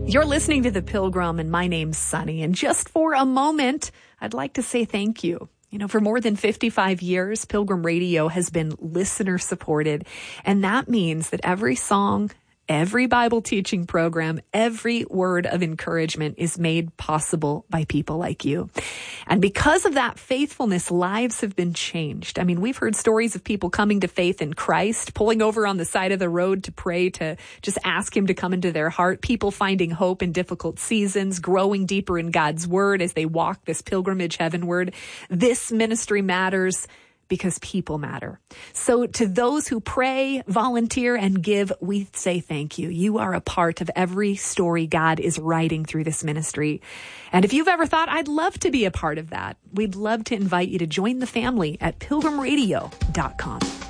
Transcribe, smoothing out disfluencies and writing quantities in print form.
You're listening to The Pilgrim, and my name's Sunny. And just for a moment, I'd like to say thank you. You know, for more than 55 years, Pilgrim Radio has been listener supported. And that means that every song, every Bible teaching program, every word of encouragement is made possible by people like you. And because of that faithfulness, lives have been changed. I mean, we've heard stories of people coming to faith in Christ, pulling over on the side of the road to pray, to just ask him to come into their heart, people finding hope in difficult seasons, growing deeper in God's word as they walk this pilgrimage heavenward. This ministry matters because people matter. So to those who pray, volunteer, and give, we say thank you. You are a part of every story God is writing through this ministry. And if you've ever thought, I'd love to be a part of that, we'd love to invite you to join the family at pilgrimradio.com.